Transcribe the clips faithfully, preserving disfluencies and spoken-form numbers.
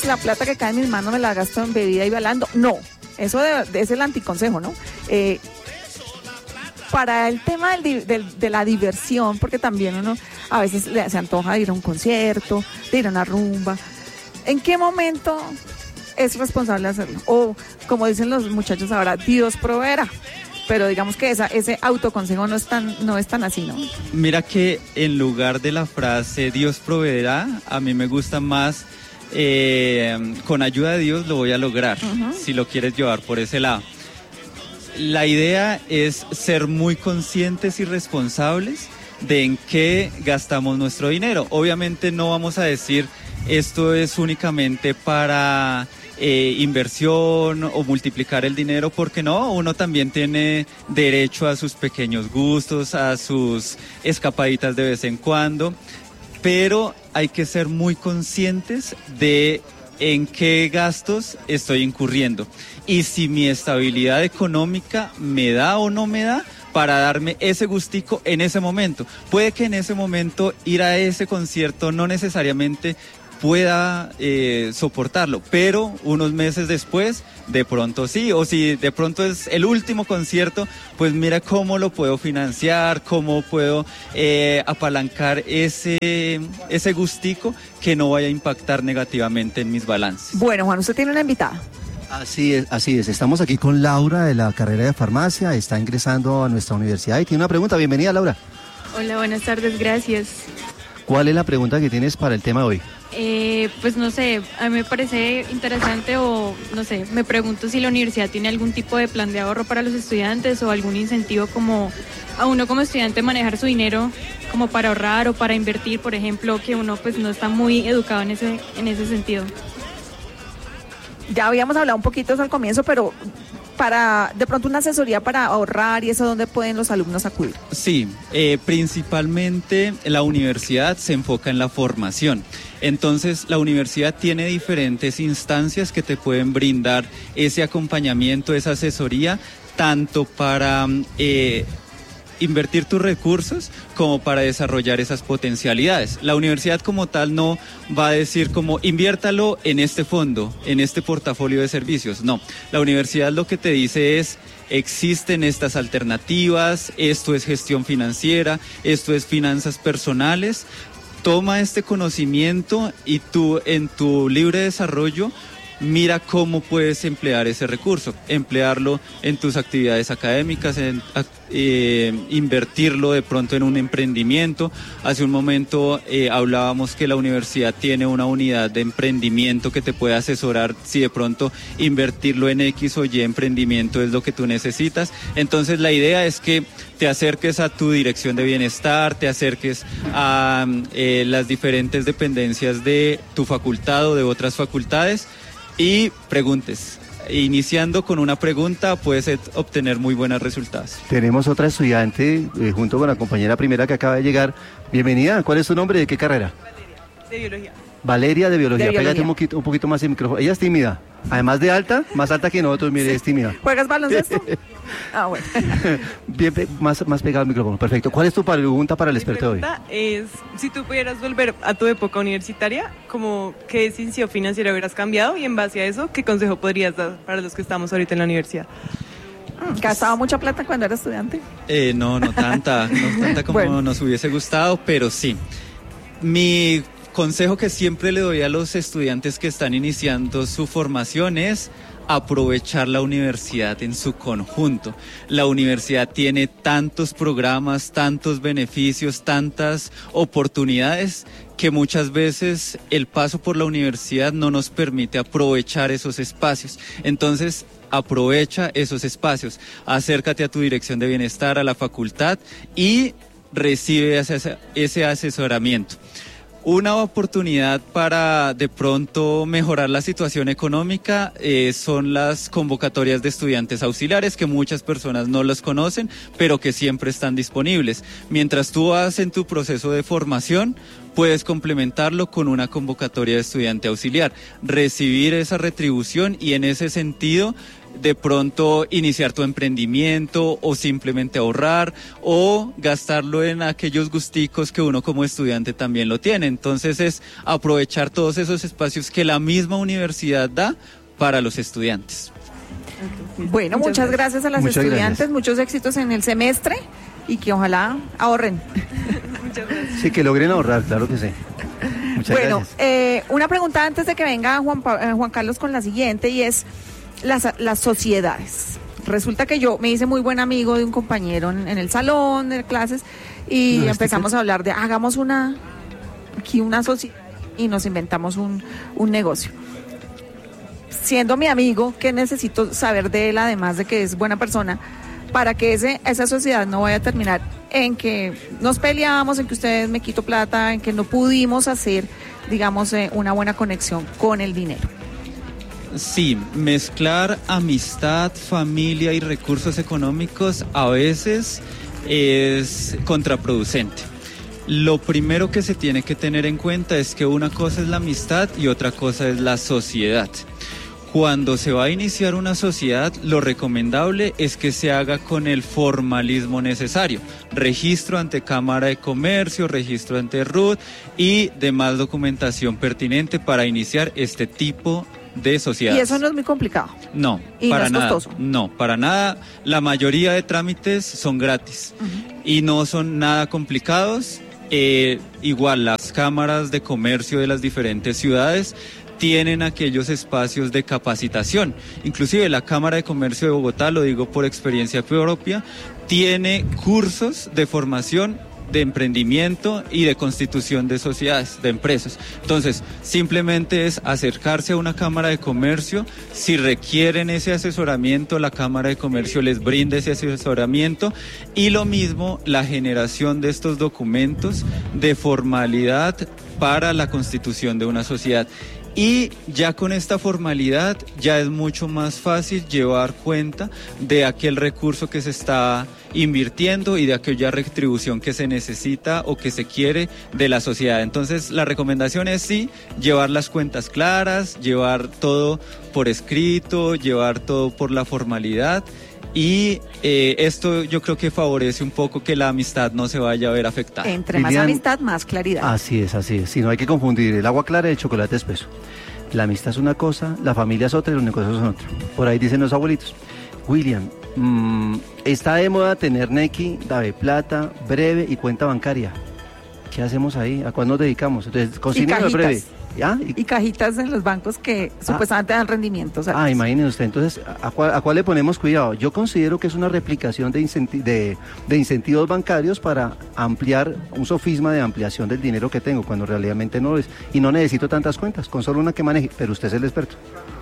la plata que cae en mis manos me la gasto en bebida y bailando. No, eso de, de, es el anticonsejo, ¿no? Eh, para el tema del, del, de la diversión, porque también uno a veces le, se antoja de ir a un concierto, de ir a una rumba. ¿En qué momento es responsable hacerlo? O, como dicen los muchachos ahora, Dios proveerá. Pero digamos que esa, ese autoconsejo no es tan, no es tan así, ¿no? Mira que en lugar de la frase Dios proveerá, a mí me gusta más eh, con ayuda de Dios lo voy a lograr, uh-huh. si lo quieres llevar por ese lado. La idea es ser muy conscientes y responsables de en qué gastamos nuestro dinero. Obviamente no vamos a decir esto es únicamente para eh, inversión o multiplicar el dinero, porque no, uno también tiene derecho a sus pequeños gustos, a sus escapaditas de vez en cuando, pero hay que ser muy conscientes de en qué gastos estoy incurriendo y si mi estabilidad económica me da o no me da para darme ese gustico en ese momento. Puede que en ese momento ir a ese concierto no necesariamente pueda eh, soportarlo, pero unos meses después de pronto sí, o si de pronto es el último concierto, pues mira cómo lo puedo financiar, cómo puedo eh, apalancar ese, ese gustico que no vaya a impactar negativamente en mis balances. Bueno, Juan, usted tiene una invitada. Así es, así es. Estamos aquí con Laura de la carrera de farmacia, está ingresando a nuestra universidad y tiene una pregunta. Bienvenida, Laura. Hola, buenas tardes, gracias. ¿Cuál es la pregunta que tienes para el tema de hoy? Eh, pues no sé, a mí me parece interesante o no sé, me pregunto si la universidad tiene algún tipo de plan de ahorro para los estudiantes o algún incentivo como a uno como estudiante manejar su dinero como para ahorrar o para invertir, por ejemplo, que uno pues no está muy educado en ese, en ese sentido. Ya habíamos hablado un poquito al comienzo, pero para de pronto una asesoría para ahorrar y eso, ¿dónde pueden los alumnos acudir? Sí, eh, principalmente la universidad se enfoca en la formación. Entonces, la universidad tiene diferentes instancias que te pueden brindar ese acompañamiento, esa asesoría, tanto para eh, invertir tus recursos como para desarrollar esas potencialidades. La universidad como tal no va a decir como inviértalo en este fondo, en este portafolio de servicios. No, la universidad lo que te dice es existen estas alternativas, esto es gestión financiera, esto es finanzas personales. Toma este conocimiento y tú en tu libre desarrollo mira cómo puedes emplear ese recurso, emplearlo en tus actividades académicas, en, eh, invertirlo de pronto en un emprendimiento. Hace un momento eh, hablábamos que la universidad tiene una unidad de emprendimiento que te puede asesorar si de pronto invertirlo en X o Y emprendimiento es lo que tú necesitas. Entonces la idea es que te acerques a tu dirección de bienestar, te acerques a eh, las diferentes dependencias de tu facultad o de otras facultades y preguntes. Iniciando con una pregunta puedes obtener muy buenos resultados. Tenemos otra estudiante eh, junto con la compañera primera que acaba de llegar. Bienvenida, ¿cuál es su nombre y de qué carrera? De biología. Valeria de biología, de biología. Pégate un poquito, un poquito más el micrófono. Ella es tímida, además de alta, más alta que nosotros, mire, sí. Es tímida. ¿Juegas baloncesto? Ah, bueno. Bien, más, más pegado al micrófono, perfecto. ¿Cuál es tu pregunta para el Mi experto de hoy? Mi pregunta es, si tú pudieras volver a tu época universitaria, como ¿qué decisión financiera hubieras cambiado? Y en base a eso, ¿qué consejo podrías dar para los que estamos ahorita en la universidad? ¿Gastaba mucha plata cuando era estudiante? Eh, no, no tanta, no tanta como bueno. nos hubiese gustado, pero sí. Mi consejo que siempre le doy a los estudiantes que están iniciando su formación es aprovechar la universidad en su conjunto. La universidad tiene tantos programas, tantos beneficios, tantas oportunidades que muchas veces el paso por la universidad no nos permite aprovechar esos espacios. Entonces, aprovecha esos espacios, acércate a tu dirección de bienestar, a la facultad y recibe ese, ese asesoramiento. Una oportunidad para de pronto mejorar la situación económica eh, son las convocatorias de estudiantes auxiliares, que muchas personas no las conocen, pero que siempre están disponibles. Mientras tú vas en tu proceso de formación, puedes complementarlo con una convocatoria de estudiante auxiliar, recibir esa retribución y en ese sentido de pronto iniciar tu emprendimiento o simplemente ahorrar o gastarlo en aquellos gusticos que uno como estudiante también lo tiene. Entonces es aprovechar todos esos espacios que la misma universidad da para los estudiantes. Bueno, muchas, muchas gracias a las muchas estudiantes, gracias. Muchos éxitos en el semestre y que ojalá ahorren. Muchas gracias. Sí, que logren ahorrar, claro que sí. Muchas bueno, gracias. Eh, una pregunta antes de que venga Juan, Pa- eh, Juan Carlos con la siguiente, y es las, las sociedades. Resulta que yo me hice muy buen amigo de un compañero en, en el salón de clases y No, este empezamos que- a hablar de hagamos una aquí una sociedad y nos inventamos un, un negocio. Siendo mi amigo, ¿qué necesito saber de él, además de que es buena persona, para que ese, esa sociedad no vaya a terminar en que nos peleamos, en que ustedes me quito plata, en que no pudimos hacer, digamos, eh, una buena conexión con el dinero? Sí, mezclar amistad, familia y recursos económicos a veces es contraproducente. Lo primero que se tiene que tener en cuenta es que una cosa es la amistad y otra cosa es la sociedad. Cuando se va a iniciar una sociedad, lo recomendable es que se haga con el formalismo necesario. Registro ante Cámara de Comercio, registro ante R U T y demás documentación pertinente para iniciar este tipo de sociedades. Y eso no es muy complicado. No, ¿Y para no es nada. costoso? No, para nada. La mayoría de trámites son gratis uh-huh. y no son nada complicados. Eh, igual las cámaras de comercio de las diferentes ciudades tienen aquellos espacios de capacitación. Inclusive la Cámara de Comercio de Bogotá, lo digo por experiencia propia, tiene cursos de formación de emprendimiento y de constitución de sociedades, de empresas. Entonces, simplemente es acercarse a una Cámara de Comercio. Si requieren ese asesoramiento, la Cámara de Comercio les brinda ese asesoramiento. Y lo mismo, la generación de estos documentos de formalidad para la constitución de una sociedad. Y ya con esta formalidad ya es mucho más fácil llevar cuenta de aquel recurso que se está invirtiendo y de aquella retribución que se necesita o que se quiere de la sociedad. Entonces la recomendación es sí, llevar las cuentas claras, llevar todo por escrito, llevar todo por la formalidad. Y eh, esto yo creo que favorece un poco que la amistad no se vaya a ver afectada. Entre más Lilian, amistad, más claridad. Así es, así es. Si no hay que confundir el agua clara y el chocolate espeso. La amistad es una cosa, la familia es otra y los negocios son otra. Por ahí dicen los abuelitos. William, mmm, está de moda tener Nequi, Dave Plata, Breve y cuenta bancaria. ¿Qué hacemos ahí? ¿A cuál nos dedicamos? Entonces, cocina Breve. ¿Ah? Y, y cajitas en los bancos que ah, supuestamente dan rendimientos. Ah, imagínese usted. Entonces, ¿a cuál, ¿a cuál le ponemos cuidado? Yo considero que es una replicación de, incenti- de, de incentivos bancarios para ampliar, un sofisma de ampliación del dinero que tengo, cuando realmente no lo es. Y no necesito tantas cuentas, con solo una que maneje, pero usted es el experto.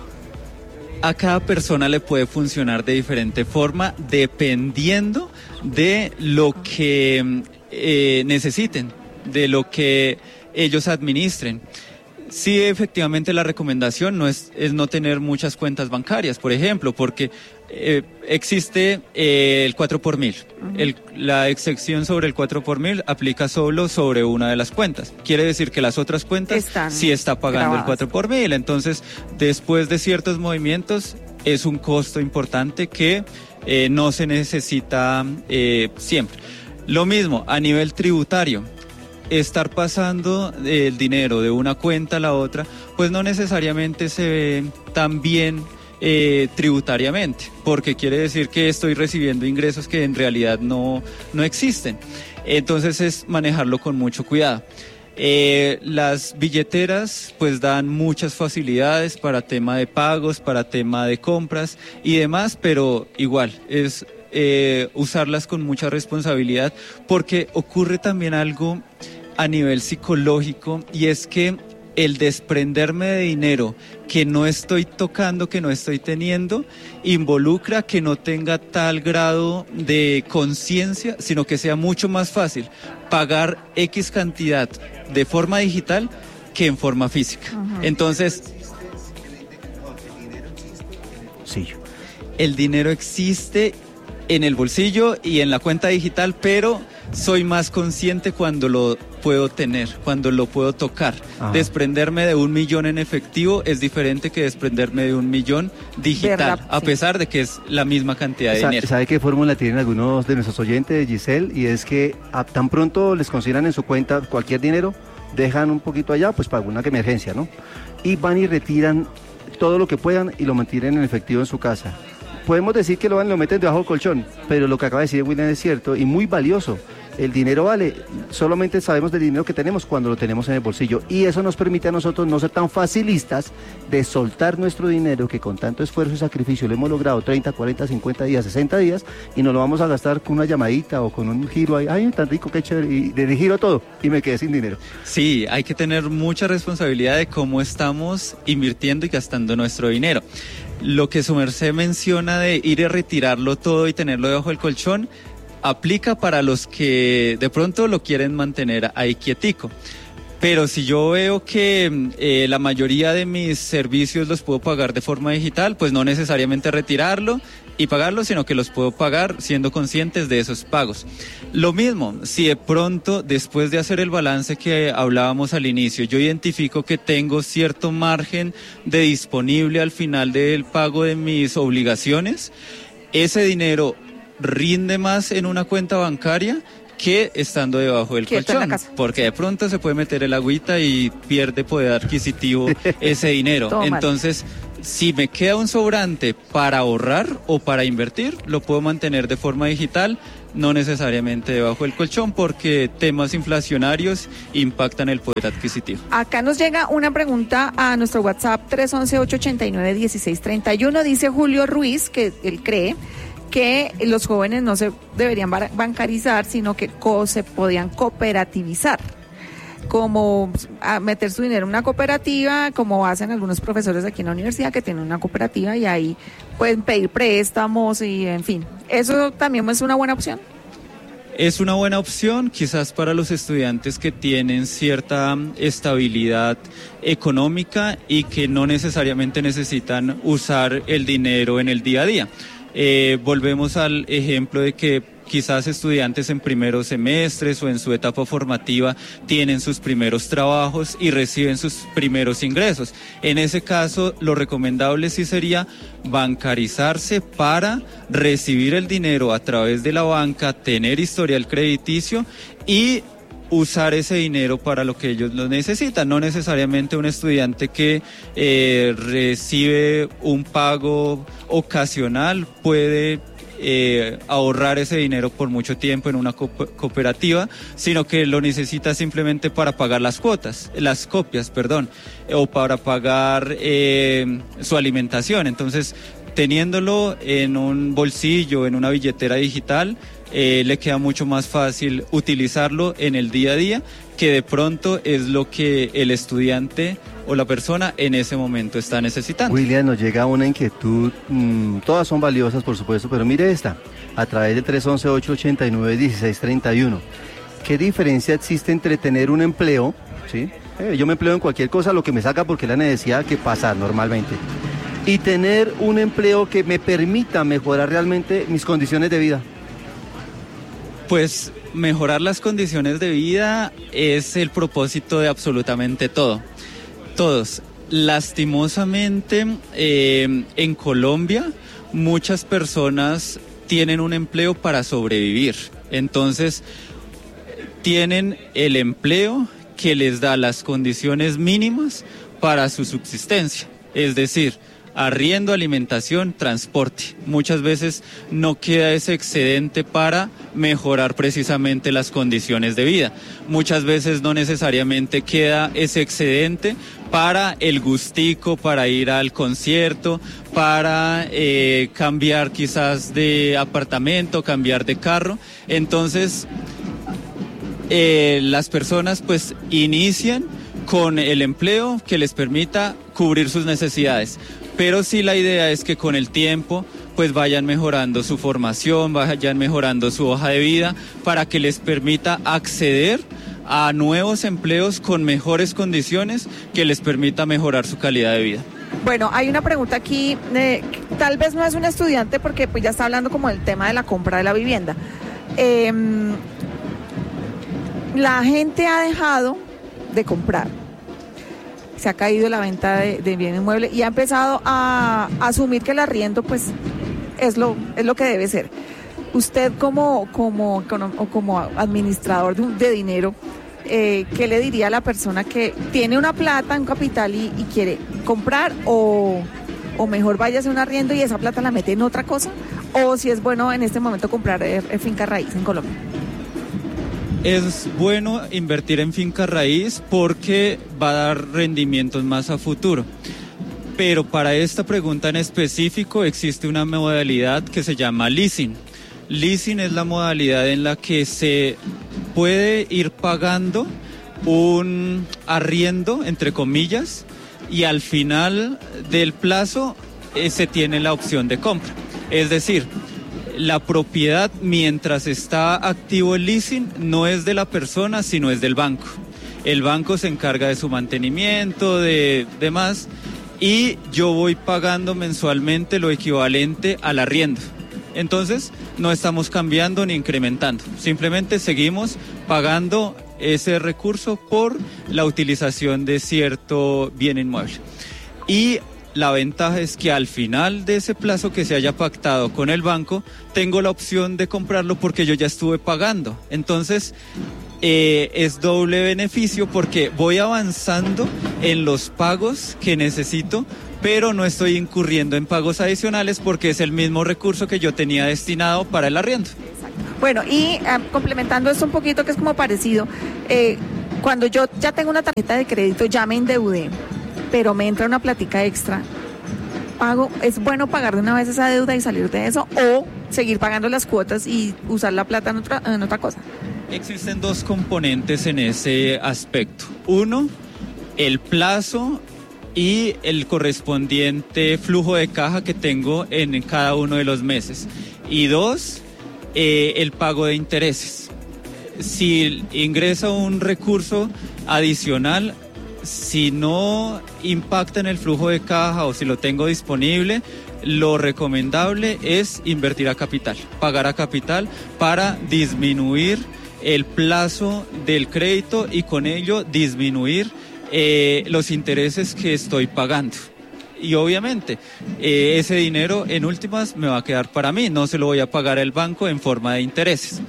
A cada persona le puede funcionar de diferente forma dependiendo de lo que eh, necesiten, de lo que ellos administren. Sí, efectivamente la recomendación no es, es no tener muchas cuentas bancarias, por ejemplo, porque eh, existe eh, el cuatro por mil. Uh-huh. El, la excepción sobre el cuatro por mil aplica solo sobre una de las cuentas. Quiere decir que las otras cuentas Están sí está pagando grabadas. El cuatro por mil. Entonces, después de ciertos movimientos, es un costo importante que eh, no se necesita eh, siempre. Lo mismo a nivel tributario. Estar pasando el dinero de una cuenta a la otra, pues no necesariamente se ve tan bien eh, tributariamente, porque quiere decir que estoy recibiendo ingresos que en realidad no, no existen. Entonces es manejarlo con mucho cuidado. Eh, las billeteras pues dan muchas facilidades para tema de pagos, para tema de compras y demás, pero igual es eh, usarlas con mucha responsabilidad, porque ocurre también algo a nivel psicológico, y es que el desprenderme de dinero que no estoy tocando, que no estoy teniendo, involucra que no tenga tal grado de conciencia, sino que sea mucho más fácil pagar X cantidad de forma digital que en forma física. Uh-huh. Entonces, sí. El dinero existe en el bolsillo y en la cuenta digital, pero soy más consciente cuando lo puedo tener, cuando lo puedo tocar. Ajá. Desprenderme de un millón en efectivo es diferente que desprenderme de un millón digital, Verdad, a sí. pesar de que es la misma cantidad de Sa- dinero. ¿Sabe qué fórmula tienen algunos de nuestros oyentes, Giselle? Y es que a, tan pronto les consideran en su cuenta cualquier dinero, dejan un poquito allá, pues para alguna emergencia, ¿no? Y van y retiran todo lo que puedan y lo mantienen en efectivo en su casa. Podemos decir que lo van y lo meten debajo del colchón, pero lo que acaba de decir William es cierto y muy valioso. El dinero vale, solamente sabemos del dinero que tenemos cuando lo tenemos en el bolsillo, y eso nos permite a nosotros no ser tan facilistas de soltar nuestro dinero que con tanto esfuerzo y sacrificio lo hemos logrado treinta, cuarenta, cincuenta días, sesenta días, y nos lo vamos a gastar con una llamadita o con un giro ahí, ay, tan rico, qué chévere, y le giro todo y me quedé sin dinero. Sí, hay que tener mucha responsabilidad de cómo estamos invirtiendo y gastando nuestro dinero. Lo que su merced menciona de ir a retirarlo todo y tenerlo debajo del colchón, aplica para los que de pronto lo quieren mantener ahí quietico. Pero si yo veo que eh, la mayoría de mis servicios los puedo pagar de forma digital, pues no necesariamente retirarlo y pagarlo, sino que los puedo pagar siendo conscientes de esos pagos. Lo mismo, si de pronto, después de hacer el balance que hablábamos al inicio, yo identifico que tengo cierto margen de disponible al final del pago de mis obligaciones, ese dinero rinde más en una cuenta bancaria que estando debajo del Quieto en la colchón, casa. porque de pronto se puede meter el agüita y pierde poder adquisitivo ese dinero. Todo mal. Entonces, si me queda un sobrante para ahorrar o para invertir, lo puedo mantener de forma digital, no necesariamente debajo del colchón, porque temas inflacionarios impactan el poder adquisitivo. Acá nos llega una pregunta a nuestro WhatsApp tres once, ocho ochenta y nueve, dieciséis treinta y uno. Dice Julio Ruiz que él cree que los jóvenes no se deberían bar- bancarizar, sino que co- se podían cooperativizar, como a meter su dinero en una cooperativa, como hacen algunos profesores aquí en la universidad que tienen una cooperativa y ahí pueden pedir préstamos y en fin. ¿Eso también es una buena opción? Es una buena opción, quizás para los estudiantes que tienen cierta estabilidad económica y que no necesariamente necesitan usar el dinero en el día a día. Eh, volvemos al ejemplo de que quizás estudiantes en primeros semestres o en su etapa formativa tienen sus primeros trabajos y reciben sus primeros ingresos. En ese caso, lo recomendable sí sería bancarizarse para recibir el dinero a través de la banca, tener historial crediticio y usar ese dinero para lo que ellos lo necesitan. No necesariamente un estudiante que eh, recibe un pago ocasional puede eh, ahorrar ese dinero por mucho tiempo en una co- cooperativa, sino que lo necesita simplemente para pagar las cuotas, las copias, perdón, o para pagar eh, su alimentación. Entonces, teniéndolo en un bolsillo, en una billetera digital, Eh, le queda mucho más fácil utilizarlo en el día a día, que de pronto es lo que el estudiante o la persona en ese momento está necesitando. William, nos llega una inquietud, mmm, todas son valiosas por supuesto, pero mire esta, a través de tres once, ocho ochenta y nueve, dieciséis treinta y uno. ¿Qué diferencia existe entre tener un empleo, ¿sí? Eh, yo me empleo en cualquier cosa, lo que me saca porque es la necesidad que pasa normalmente, y tener un empleo que me permita mejorar realmente mis condiciones de vida? Pues mejorar las condiciones de vida es el propósito de absolutamente todo. Todos. Lastimosamente, eh, en Colombia, muchas personas tienen un empleo para sobrevivir. Entonces, tienen el empleo que les da las condiciones mínimas para su subsistencia. Es decir, arriendo, alimentación, transporte. Muchas veces no queda ese excedente para mejorar precisamente las condiciones de vida. Muchas veces no necesariamente queda ese excedente para el gustico, para ir al concierto, para eh, cambiar quizás de apartamento, cambiar de carro. Entonces, eh, las personas pues inician con el empleo que les permita cubrir sus necesidades. Pero sí, la idea es que con el tiempo pues vayan mejorando su formación, vayan mejorando su hoja de vida para que les permita acceder a nuevos empleos con mejores condiciones que les permita mejorar su calidad de vida. Bueno, hay una pregunta aquí, eh, tal vez no es un estudiante porque pues ya está hablando como del tema de la compra de la vivienda. Eh, la gente ha dejado de comprar. Se ha caído la venta de, de bienes muebles y ha empezado a, a asumir que el arriendo pues es lo, es lo que debe ser. Usted como, como, como, como administrador de, de dinero, eh, ¿qué le diría a la persona que tiene una plata, un capital y, y quiere comprar o, o mejor vaya a hacer un arriendo y esa plata la mete en otra cosa? ¿O si es bueno en este momento comprar eh, finca raíz en Colombia? Es bueno invertir en finca raíz porque va a dar rendimientos más a futuro. Pero para esta pregunta en específico existe una modalidad que se llama leasing. Leasing es la modalidad en la que se puede ir pagando un arriendo, entre comillas, y al final del plazo eh, se tiene la opción de compra. Es decir, la propiedad mientras está activo el leasing no es de la persona, sino es del banco. El banco se encarga de su mantenimiento, de demás, y yo voy pagando mensualmente lo equivalente al arriendo. Entonces, no estamos cambiando ni incrementando, simplemente seguimos pagando ese recurso por la utilización de cierto bien inmueble. Y la ventaja es que al final de ese plazo que se haya pactado con el banco, tengo la opción de comprarlo porque yo ya estuve pagando. Entonces, eh, es doble beneficio porque voy avanzando en los pagos que necesito, pero no estoy incurriendo en pagos adicionales porque es el mismo recurso que yo tenía destinado para el arriendo. Bueno, y eh, complementando esto un poquito, que es como parecido, eh, cuando yo ya tengo una tarjeta de crédito, ya me endeudé, pero me entra una plática extra, pago, ¿es bueno pagar de una vez esa deuda y salir de eso o seguir pagando las cuotas y usar la plata en otra, en otra cosa? Existen dos componentes en ese aspecto. Uno, el plazo y el correspondiente flujo de caja que tengo en cada uno de los meses. Y dos, eh, el pago de intereses. Si ingresa un recurso adicional, si no impacta en el flujo de caja o si lo tengo disponible, lo recomendable es invertir a capital, pagar a capital para disminuir el plazo del crédito y con ello disminuir eh, los intereses que estoy pagando. Y obviamente eh, ese dinero en últimas me va a quedar para mí, no se lo voy a pagar al banco en forma de intereses.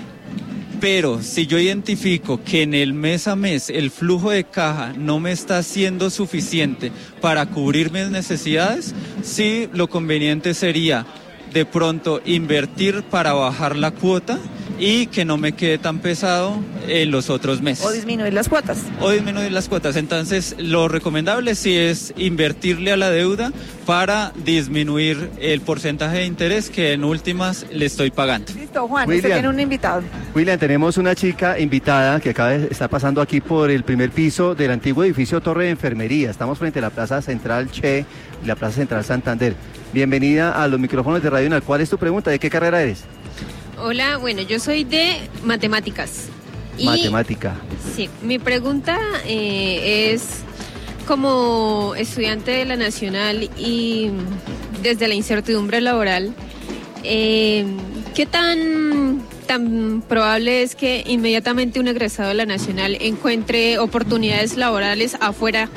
Pero si yo identifico que en el mes a mes el flujo de caja no me está siendo suficiente para cubrir mis necesidades, sí, lo conveniente sería de pronto invertir para bajar la cuota y que no me quede tan pesado en los otros meses. O disminuir las cuotas. O disminuir las cuotas. Entonces, lo recomendable sí es invertirle a la deuda para disminuir el porcentaje de interés que en últimas le estoy pagando. Listo, Juan, usted tiene un invitado. William, tenemos una chica invitada que acaba de estar pasando aquí por el primer piso del antiguo edificio Torre de Enfermería. Estamos frente a la Plaza Central Che y la Plaza Central Santander. Bienvenida a los micrófonos de Radio Unal. ¿Cuál es tu pregunta? ¿De qué carrera eres? Hola, bueno, yo soy de matemáticas. Y, Matemática. Sí, mi pregunta eh, es, como estudiante de la Nacional y desde la incertidumbre laboral, eh, ¿qué tan, tan probable es que inmediatamente un egresado de la Nacional encuentre oportunidades laborales afuera?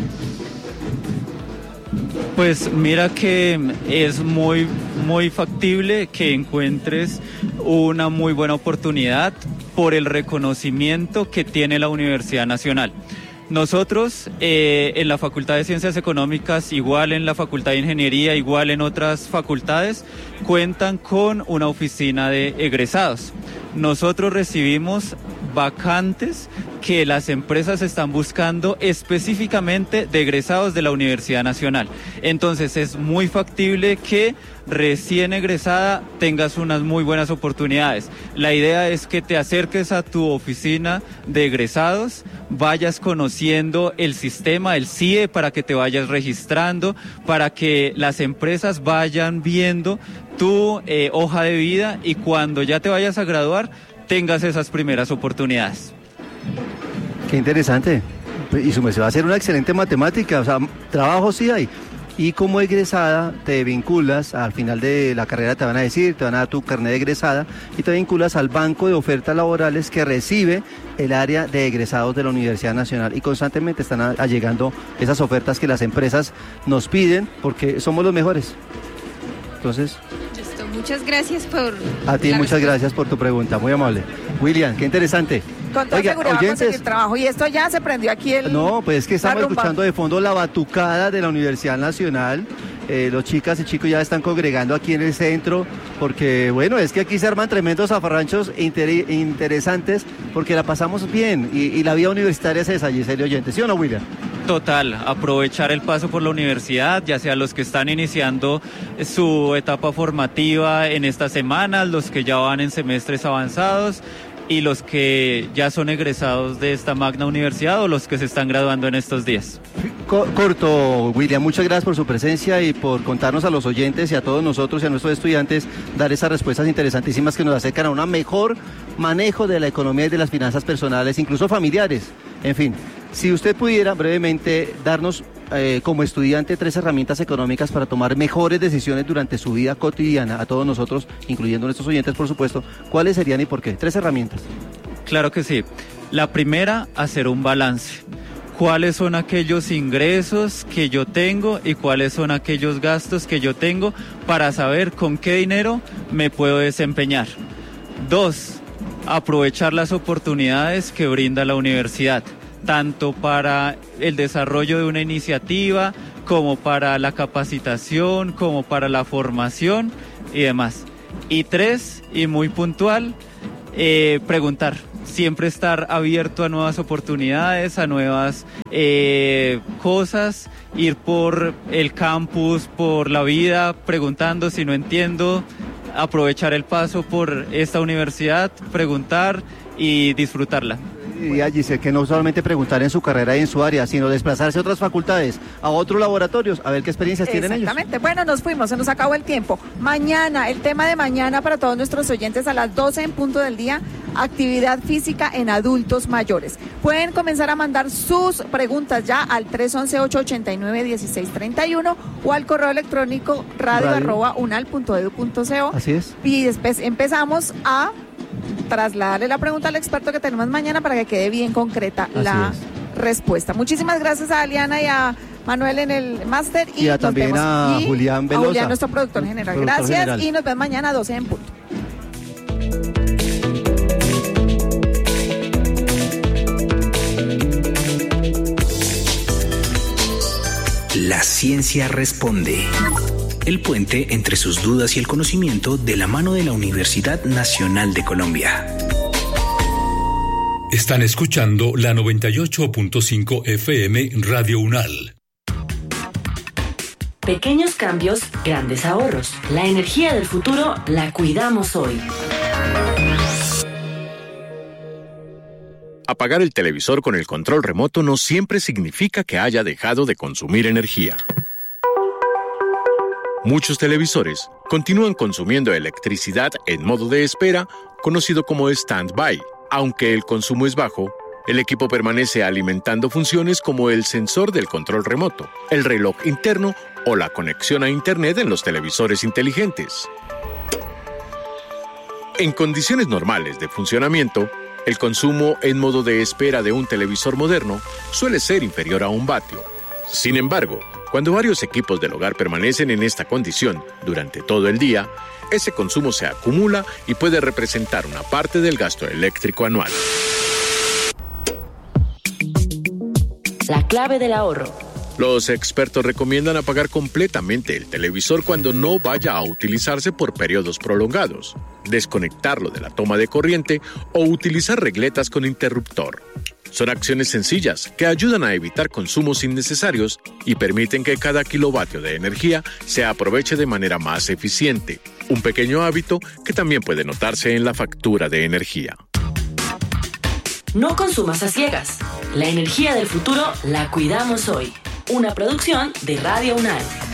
Pues mira que es muy, muy factible que encuentres una muy buena oportunidad por el reconocimiento que tiene la Universidad Nacional. Nosotros eh, en la Facultad de Ciencias Económicas, igual en la Facultad de Ingeniería, igual en otras facultades, cuentan con una oficina de egresados. Nosotros recibimos vacantes que las empresas están buscando específicamente de egresados de la Universidad Nacional. Entonces es muy factible que recién egresada tengas unas muy buenas oportunidades. La idea es que te acerques a tu oficina de egresados, vayas conociendo el sistema, el C I E, para que te vayas registrando, para que las empresas vayan viendo tu eh, hoja de vida y cuando ya te vayas a graduar tengas esas primeras oportunidades. Qué interesante. Y su merced va a ser una excelente matemática, o sea, trabajo sí hay. y como egresada te vinculas, al final de la carrera te van a decir, te van a dar tu carnet de egresada y te vinculas al banco de ofertas laborales que recibe el área de egresados de la Universidad Nacional y constantemente están a- allegando esas ofertas que las empresas nos piden porque somos los mejores. Entonces, Listo, muchas gracias por... a ti la muchas respuesta. gracias por tu pregunta, muy amable. William, qué interesante. Con toda Oiga, seguridad va a oyentes. conseguir trabajo. Y esto ya se prendió aquí el... No, pues es que estamos la rumba. escuchando de fondo la batucada de la Universidad Nacional. Eh, los chicas y chicos ya están congregando aquí en el centro porque, bueno, es que aquí se arman tremendos zafarranchos inter- interesantes porque la pasamos bien y, y la vida universitaria es esa, Giselle oyente. ¿Sí o no, William? Total, aprovechar el paso por la universidad, ya sea los que están iniciando su etapa formativa en estas semanas, los que ya van en semestres avanzados y los que ya son egresados de esta magna universidad o los que se están graduando en estos días. Co- corto, William, muchas gracias por su presencia y por contarnos a los oyentes y a todos nosotros y a nuestros estudiantes dar esas respuestas interesantísimas que nos acercan a un mejor manejo de la economía y de las finanzas personales, incluso familiares. En fin, si usted pudiera brevemente darnos eh, como estudiante tres herramientas económicas para tomar mejores decisiones durante su vida cotidiana, a todos nosotros, incluyendo nuestros oyentes, por supuesto, ¿cuáles serían y por qué? Tres herramientas. Claro que sí. La primera, hacer un balance. ¿Cuáles son aquellos ingresos que yo tengo y cuáles son aquellos gastos que yo tengo para saber con qué dinero me puedo desempeñar? Dos, aprovechar las oportunidades que brinda la universidad, tanto para el desarrollo de una iniciativa, como para la capacitación, como para la formación y demás. Y tres, y muy puntual, eh, preguntar. Siempre estar abierto a nuevas oportunidades, a nuevas eh, cosas, ir por el campus, por la vida, preguntando si no entiendo, aprovechar el paso por esta universidad, preguntar y disfrutarla. Y a Giselle, que no solamente preguntar en su carrera y en su área, sino desplazarse a otras facultades, a otros laboratorios, a ver qué experiencias tienen ellos. Exactamente. Bueno, nos fuimos, se nos acabó el tiempo. Mañana, el tema de mañana para todos nuestros oyentes a las doce en punto del día, actividad física en adultos mayores. Pueden comenzar a mandar sus preguntas ya al tres once, ocho ochenta y nueve, dieciséis treinta y uno o al correo electrónico radio, Radio. arroba unal punto edu punto co. Así es. Y después empezamos a trasladarle la pregunta al experto que tenemos mañana para que quede bien concreta Así la es. respuesta. Muchísimas gracias a Aliana y a Manuel en el máster y, Y a nos también vemos. a Y Julián Velosa, a Julián, nuestro productor general. productor Gracias general. y nos vemos mañana a doce en punto. La ciencia responde. El puente entre sus dudas y el conocimiento de la mano de la Universidad Nacional de Colombia. Están escuchando la noventa y ocho punto cinco F M Radio Unal. Pequeños cambios, grandes ahorros. La energía del futuro la cuidamos hoy. Apagar el televisor con el control remoto no siempre significa que haya dejado de consumir energía. Muchos televisores continúan consumiendo electricidad en modo de espera, conocido como stand-by. Aunque el consumo es bajo, el equipo permanece alimentando funciones como el sensor del control remoto, el reloj interno o la conexión a Internet en los televisores inteligentes. En condiciones normales de funcionamiento, el consumo en modo de espera de un televisor moderno suele ser inferior a un vatio. Sin embargo, cuando varios equipos del hogar permanecen en esta condición durante todo el día, ese consumo se acumula y puede representar una parte del gasto eléctrico anual. La clave del ahorro. Los expertos recomiendan apagar completamente el televisor cuando no vaya a utilizarse por periodos prolongados, desconectarlo de la toma de corriente o utilizar regletas con interruptor. Son acciones sencillas que ayudan a evitar consumos innecesarios y permiten que cada kilovatio de energía se aproveche de manera más eficiente. Un pequeño hábito que también puede notarse en la factura de energía. No consumas a ciegas. La energía del futuro la cuidamos hoy. Una producción de Radio Unal.